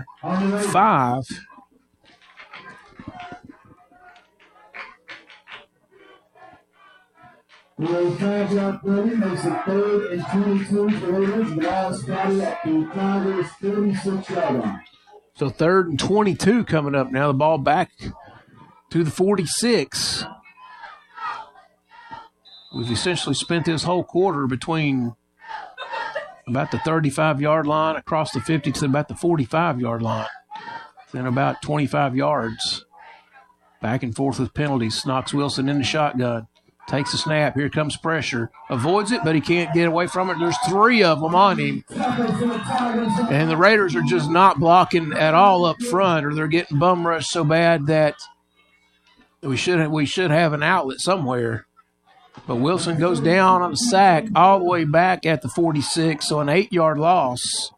quarter, 5. Will flag out 30, makes it 3rd and 22 for Raiders. The ball spotted at the Tigers' 36-yard line. So 3rd and 22 coming up now. The ball back to the 46. We've essentially spent this whole quarter between about the 35-yard line across the 50 to about the 45-yard line. Then about 25 yards. Back and forth with penalties. Knox Wilson in the shotgun. Takes a snap. Here comes pressure. Avoids it, but he can't get away from it. There's 3 of them on him. And the Raiders are just not blocking at all up front, or they're getting bum rushed so bad that we should have an outlet somewhere. But Wilson goes down on a sack all the way back at the 46, so an 8-yard loss.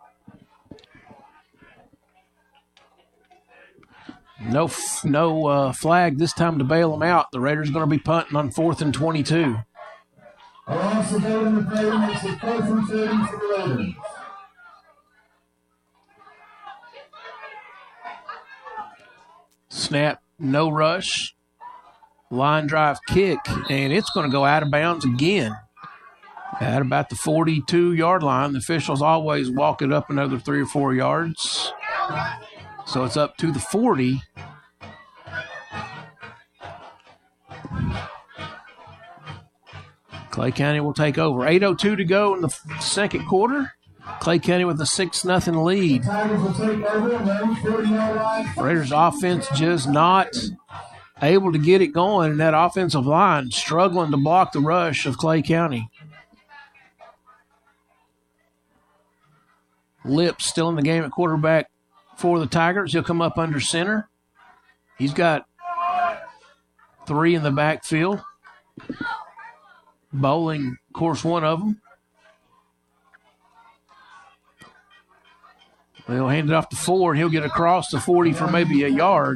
No flag this time to bail them out. The Raiders are going to be punting on 4th and 22. Also bailing the play makes it 4th and 30 for the Raiders. Snap, no rush. Line drive kick, and it's going to go out of bounds again. At about the 42-yard line, the officials always walk it up another 3 or 4 yards. So it's up to the 40. Clay County will take over. 8:02 to go in the second quarter. Clay County with a 6-0 lead. Raiders offense just not able to get it going, and that offensive line struggling to block the rush of Clay County. Lips still in the game at quarterback for the Tigers. He'll come up under center. He's got 3 in the backfield. Bowling, of course, one of them. They'll hand it off to 4, and he'll get across the 40 for maybe a yard.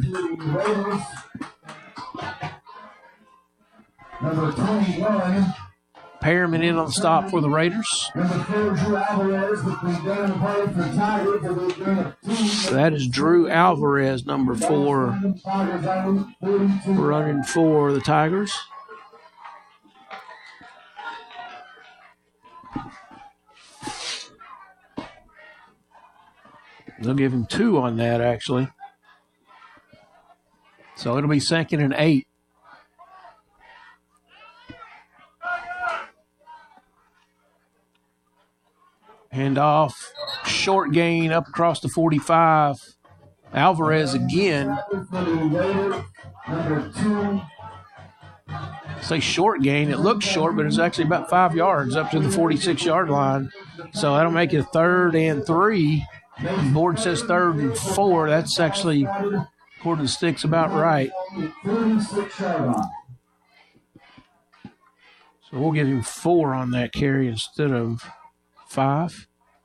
Number 21. Perriman in on the stop for the Raiders. Number 4, Drew Alvarez, with the down play for Tigers. So that is Drew Alvarez, number 4, running for the Tigers. They'll give him 2 on that, actually. So it'll be 2nd and 8. Hand off, short gain up across the 45. Alvarez again. Say short gain. It looks short, but it's actually about 5 yards up to the 46-yard line. So that'll make it 3rd and 3. The board says 3rd and 4. That's actually, according to Sticks, about right. So we'll give him 4 on that carry instead of 5.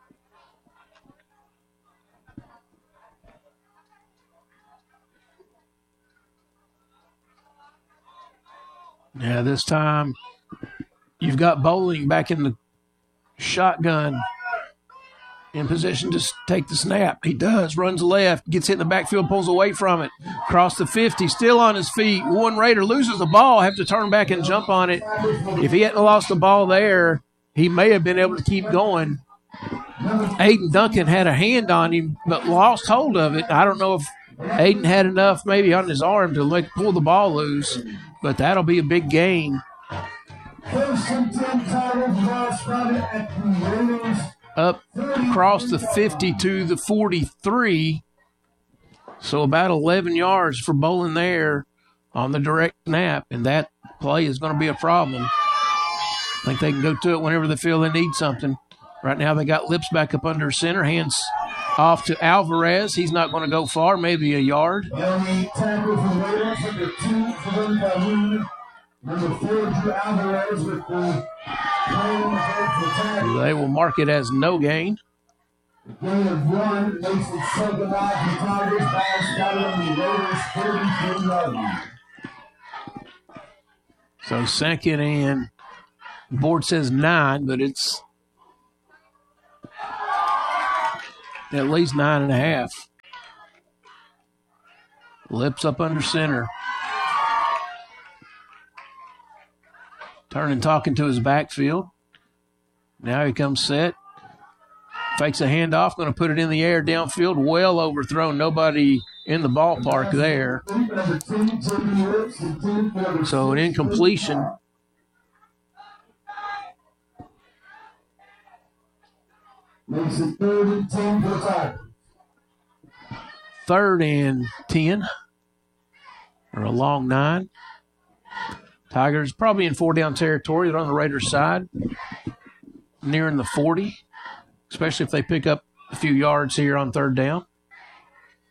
Now this time you've got Bowling back in the shotgun in position to take the snap. He does, runs left, gets hit in the backfield, pulls away from it. Across the 50, still on his feet. One Raider loses the ball, have to turn back and jump on it. If he hadn't lost the ball there, he may have been able to keep going. Aiden Duncan had a hand on him, but lost hold of it. I don't know if Aiden had enough maybe on his arm to pull the ball loose, but that'll be a big gain. Up across the 50 to the 43. So about 11 yards for Bowling there on the direct snap, and that play is going to be a problem. I think they can go to it whenever they feel they need something. Right now they got Lips back up under center, hands off to Alvarez. He's not going to go far, maybe a yard. They will mark it as no gain. Gain of 1 makes it 2nd off the Tigers. Ball spotted on the Raiders' 33-yard line. So 2nd and the board says 9, but it's at least 9.5. Lips up under center. Turning, talking to his backfield. Now he comes set. Fakes a handoff, going to put it in the air downfield, well overthrown. Nobody in the ballpark there. So an incompletion. Makes it 3rd and 10 for the Tigers. 3rd and 10. Or a long 9. Tigers probably in 4-down territory. They're on the Raiders' side. Nearing the 40. Especially if they pick up a few yards here on 3rd down.